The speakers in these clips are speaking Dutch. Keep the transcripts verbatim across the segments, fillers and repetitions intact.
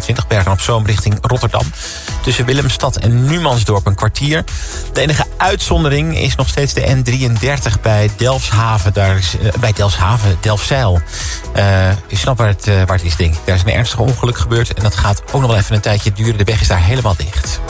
vijfentwintig, Bergen op Zoom richting Rotterdam. Tussen Willemstad en Numansdorp een kwartier. De enige uitzondering is nog steeds de N drieëndertig bij Delfshaven. Daar is, uh, bij Delfshaven, Delfzijl. Uh, je snapt waar het, uh, waar het is, denk ik. Daar is een ernstig ongeluk gebeurd en dat gaat ook nog wel even een tijdje duren. De weg is daar helemaal dicht.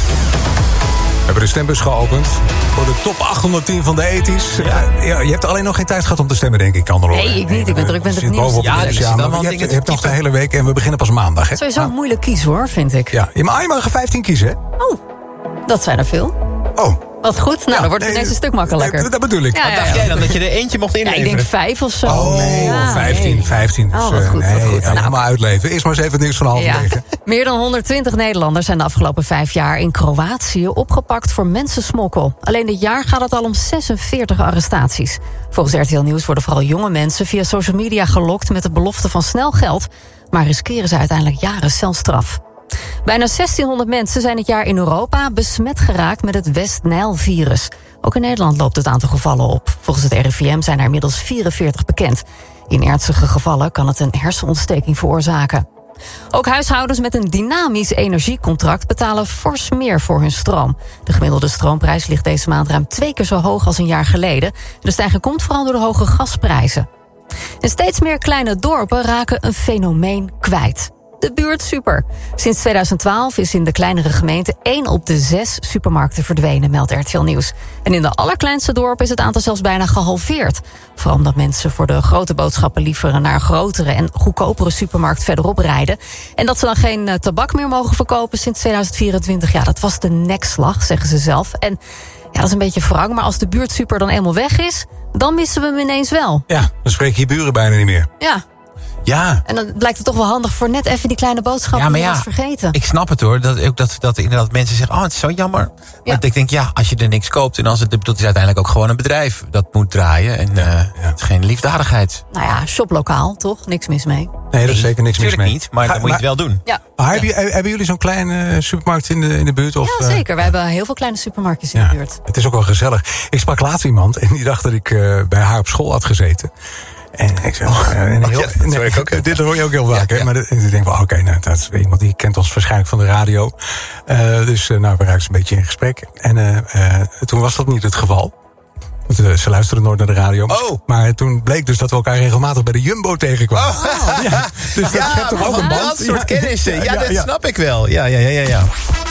We hebben de stembus geopend voor de top achthonderdtien van de ethisch. Ja. Ja, je hebt alleen nog geen tijd gehad om te stemmen, denk ik, Andor. Nee, ik niet. Ik ben druk met het nieuws. Ja, dus ja, maar je hebt, je hebt nog de hele week en we beginnen pas maandag. Hè? Sowieso nou. moeilijk kiezen, hoor, vind ik. Ja, je mag, je mag er vijftien kiezen, hè? Oh, dat zijn er veel. Oh. Wat goed. Nou, ja, dan wordt het nee, ineens een stuk makkelijker. Nee, dat bedoel ik. Ja, Wat ja, dacht ja. jij dan? Dat je er eentje mocht inleveren? Ja, ik denk vijf of zo. Oh, nee, ja, vijftien, nee. vijftien. Dus, oh, wat goed, nee, wat goed. Ja, helemaal Nou. uitleven. Eerst maar eens even het nieuws van half Ja. negen. Meer dan honderdtwintig Nederlanders zijn de afgelopen vijf jaar in Kroatië opgepakt voor mensensmokkel. Alleen dit jaar gaat het al om zesenveertig arrestaties. Volgens R T L Nieuws worden vooral jonge mensen via social media gelokt met de belofte van snel geld, maar riskeren ze uiteindelijk jaren celstraf. Bijna zestienhonderd mensen zijn dit jaar in Europa besmet geraakt met het West-Nijl-virus. Ook in Nederland loopt het aantal gevallen op. Volgens het R I V M zijn er inmiddels vierenveertig bekend. In ernstige gevallen kan het een hersenontsteking veroorzaken. Ook huishoudens met een dynamisch energiecontract betalen fors meer voor hun stroom. De gemiddelde stroomprijs ligt deze maand ruim twee keer zo hoog als een jaar geleden. De stijging komt vooral door de hoge gasprijzen. En steeds meer kleine dorpen raken een fenomeen kwijt. De buurt super. Sinds tweeduizend twaalf is in de kleinere gemeente één op de zes supermarkten verdwenen, meldt R T L Nieuws. En in de allerkleinste dorpen is het aantal zelfs bijna gehalveerd. Vooral omdat mensen voor de grote boodschappen liever naar een grotere en goedkopere supermarkt verderop rijden. En dat ze dan geen uh, tabak meer mogen verkopen sinds tweeduizend vierentwintig. Ja, dat was de nekslag, zeggen ze zelf. En ja, dat is een beetje wrang, maar als de buurtsuper dan eenmaal weg is, dan missen we hem ineens wel. Ja, dan spreken je buren bijna niet meer. Ja. Ja. En dan blijkt het toch wel handig voor net even die kleine boodschappen Ja, maar niet ja, eens vergeten. Ik snap het hoor. Dat, ook dat, dat inderdaad mensen zeggen, oh, het is zo jammer. Ja. Maar ik denk, ja, als je er niks koopt en als het, dat is uiteindelijk ook gewoon een bedrijf dat moet draaien. En uh, ja. het is geen liefdadigheid. Nou ja, shoplokaal, toch? Niks mis mee. Nee, dat is zeker niks mis Tuurlijk mee. niet, maar Ga, dan moet je het wel doen. Ja. Maar hebben, hebben jullie zo'n kleine supermarkt in de, in de buurt? Of, Ja, zeker. We hebben heel veel kleine supermarktjes in ja, de buurt. het is ook wel gezellig. Ik sprak laatst iemand en die dacht dat ik uh, bij haar op school had gezeten. En ik zeg, oh, en heel, ja, dat hoor ik ook heel dit hoor je ook heel vaak. Ja, hè? ja. Maar dat, ik denk wel, oké, okay, nou, dat is iemand die kent ons waarschijnlijk van de radio. Uh, dus uh, nou, we raakten een beetje in gesprek. En uh, uh, toen was dat niet het geval. Want, uh, ze luisterden nooit naar de radio. Oh. Maar toen bleek dus dat we elkaar regelmatig bij de Jumbo tegenkwamen. Oh. Ja, dus dat ja, schept toch ook een band? dat soort kennissen. Ja, Ja, dat ja. snap ik wel. Ja, ja, ja, ja. ja.